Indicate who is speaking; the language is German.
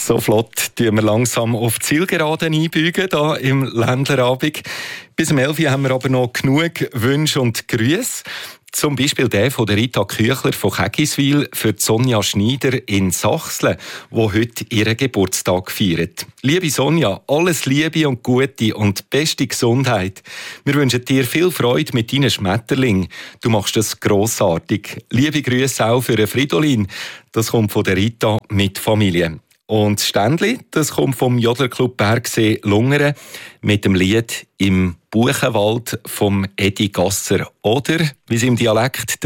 Speaker 1: So flott tun wir langsam auf die Zielgeraden einbiegen, hier im Ländlerabend. Bis um 11 Uhr haben wir aber noch genug Wünsche und Grüße. Zum Beispiel der von der Rita Küchler von Kägiswil für Sonja Schneider in Sachsen, die heute ihren Geburtstag feiert. Liebe Sonja, alles Liebe und Gute und beste Gesundheit. Wir wünschen dir viel Freude mit deinen Schmetterlingen. Du machst das grossartig. Liebe Grüße auch für Fridolin. Das kommt von der Rita mit Familie. Und das Ständli, das kommt vom Jodlerclub Bergsee Lungern mit dem Lied «Im Buchenwald» vom Edi Gasser. Oder, wie es im Dialekt